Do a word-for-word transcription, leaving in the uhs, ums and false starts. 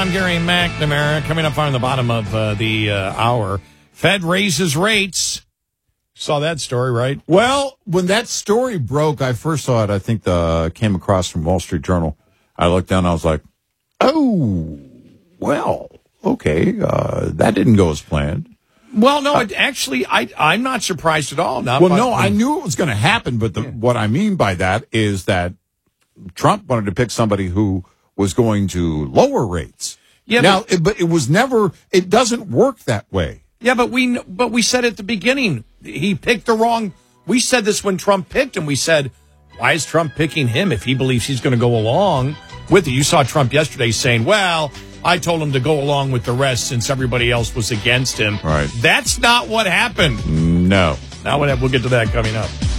I'm Gary McNamara. Coming up on the bottom of uh, the uh, hour, Fed raises rates. Saw that story, right? Well, when that story broke, I first saw it, I think the came across from Wall Street Journal. I looked down, I was like, oh, well, okay, uh, that didn't go as planned. Well, no, it actually, I, I'm not surprised at all. Not well, by, no, I knew it was going to happen, but the, yeah. what I mean by that is that Trump wanted to pick somebody who was going to lower rates. Yeah, now, but, it, but it was never, it doesn't work that way. Yeah, but we but we said at the beginning, he picked the wrong, we said this when Trump picked him. We said, why is Trump picking him if he believes he's going to go along with it? You saw Trump yesterday saying, well, I told him to go along with the rest since everybody else was against him. Right. That's not what happened. No. Now we'll get to that coming up.